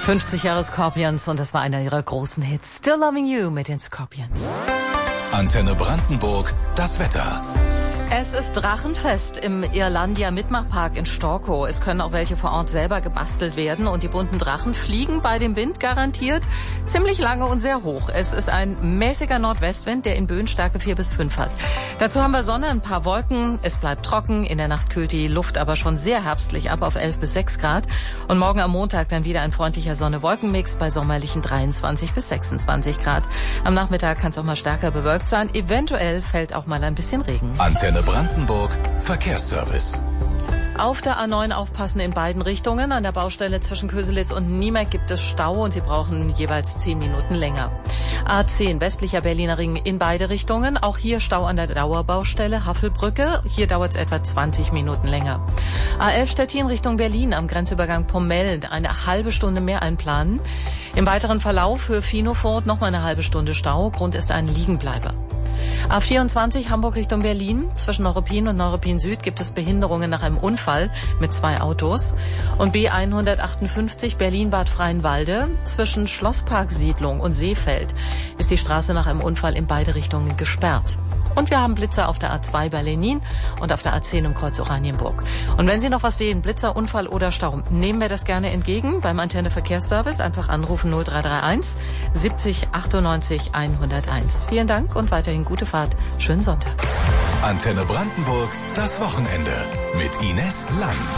50 Jahre Scorpions und das war einer ihrer großen Hits. Still Loving You mit den Scorpions. Antenne Brandenburg, das Wetter. Es ist Drachenfest im Irlandia Mitmachpark in Storkow. Es können auch welche vor Ort selber gebastelt werden und die bunten Drachen fliegen bei dem Wind garantiert ziemlich lange und sehr hoch. Es ist ein mäßiger Nordwestwind, der in Böenstärke 4 bis 5 hat. Dazu haben wir Sonne, ein paar Wolken, es bleibt trocken, in der Nacht kühlt die Luft aber schon sehr herbstlich ab auf 11 bis 6 Grad und morgen am Montag dann wieder ein freundlicher Sonne-Wolken-Mix bei sommerlichen 23 bis 26 Grad. Am Nachmittag kann es auch mal stärker bewölkt sein, eventuell fällt auch mal ein bisschen Regen. Antenne Brandenburg, Verkehrsservice. Auf der A9 aufpassen in beiden Richtungen. An der Baustelle zwischen Köselitz und Niemek gibt es Stau und Sie brauchen jeweils 10 Minuten länger. A10 westlicher Berliner Ring in beide Richtungen. Auch hier Stau an der Dauerbaustelle Haffelbrücke. Hier dauert es etwa 20 Minuten länger. A11 Stettin Richtung Berlin am Grenzübergang Pommel eine halbe Stunde mehr einplanen. Im weiteren Verlauf für Finofort noch mal eine halbe Stunde Stau. Grund ist ein Liegenbleiber. A24 Hamburg Richtung Berlin. Zwischen Neuruppin und Neuruppin Süd gibt es Behinderungen nach einem Unfall mit 2 Autos. Und B158 Berlin-Bad Freienwalde. Zwischen Schlossparksiedlung und Seefeld ist die Straße nach einem Unfall in beide Richtungen gesperrt. Und wir haben Blitzer auf der A2 bei Lenin und auf der A10 im Kreuz Oranienburg. Und wenn Sie noch was sehen, Blitzer, Unfall oder Stau, nehmen wir das gerne entgegen beim Antenne Verkehrsservice. Einfach anrufen 0331 70 98 101. Vielen Dank und weiterhin gute Fahrt. Schönen Sonntag. Antenne Brandenburg, das Wochenende mit Ines Lang.